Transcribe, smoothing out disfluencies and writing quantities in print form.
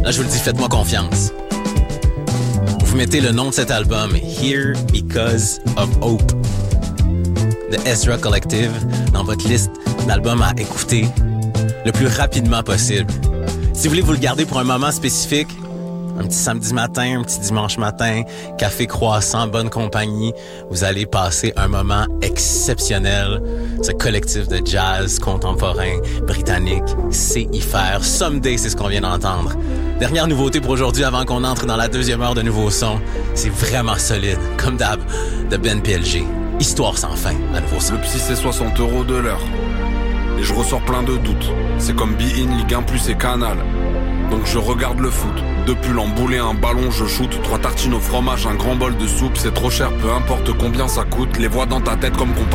Là, je vous le dis, faites-moi confiance. Vous mettez le nom de cet album, Here Because of Hope, de Ezra Collective, dans votre liste d'albums à écouter le plus rapidement possible. Si vous voulez vous le garder pour un moment spécifique, un petit samedi matin, un petit dimanche matin, café croissant, bonne compagnie, vous allez passer un moment exceptionnel. Ce collectif de jazz contemporain britannique sait y faire. Someday, c'est ce qu'on vient d'entendre. Dernière nouveauté pour aujourd'hui avant qu'on entre dans la deuxième heure de nouveaux sons. C'est vraiment solide, comme d'hab, de Ben PLG. Histoire sans fin, à nouveau son. Le psy, c'est 60 € de l'heure. Et je ressors plein de doutes. C'est comme Be In, Ligue 1 Plus et Canal. Donc je regarde le foot. Depuis l'emboulé, un ballon, je shoot. 3 tartines au fromage, un grand bol de soupe. C'est trop cher, peu importe combien ça coûte. Les voix dans ta tête comme qu'on